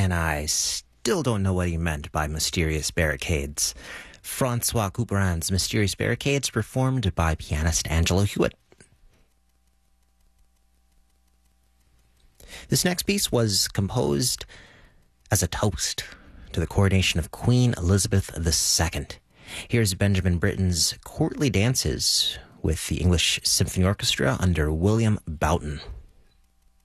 and I still don't know what he meant by mysterious barricades. Francois Couperin's Mysterious Barricades, performed by pianist Angelo Hewitt. This next piece was composed as a toast to the coronation of Queen Elizabeth II. Here's Benjamin Britten's Courtly Dances with the English Symphony Orchestra under William Boughton.